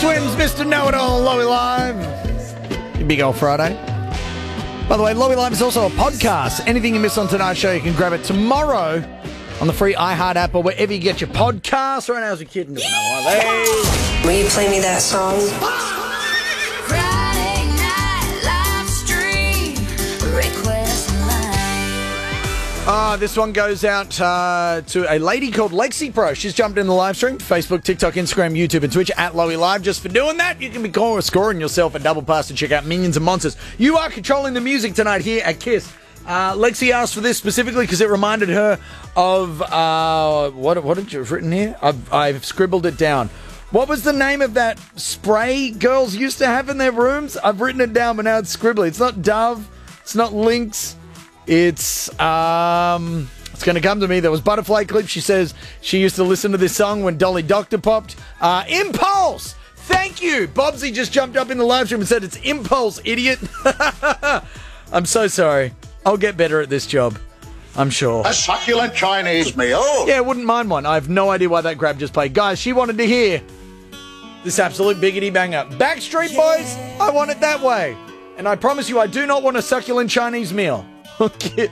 Twins, Mr. Know-It-All, Lowy Live. Your big old Friday. By the way, Lowy Live is also a podcast. Anything you miss on tonight's show, you can grab it tomorrow on the free iHeart app or wherever you get your podcasts. Right now, as a kid, doing another one of these. Will you play me that song? Friday night live stream request line. This one goes out to a lady called Lexi Pro. She's jumped in the live stream. Facebook, TikTok, Instagram, YouTube, and Twitch at Lowy Live. Just for doing that, you can be scoring yourself a double pass to check out Minions and Monsters. You are controlling the music tonight here at KISS. Lexi asked for this specifically because it reminded her of what did you have written here? I've scribbled it down. What was the name of that spray girls used to have in their rooms? I've written it down, but now it's scribbly. It's not Dove. It's not Lynx. It's going to come to me. There was Butterfly Clip. She says she used to listen to this song when Dolly Doctor popped. Impulse. Thank you. Bobsy just jumped up in the live stream and said it's Impulse, idiot. I'm so sorry. I'll get better at this job, I'm sure. A succulent Chinese meal. Yeah, wouldn't mind one. I have no idea why that grab just played. Guys, she wanted to hear this absolute biggity banger. Backstreet Boys, I want it that way. And I promise you, I do not want a succulent Chinese meal. Okay.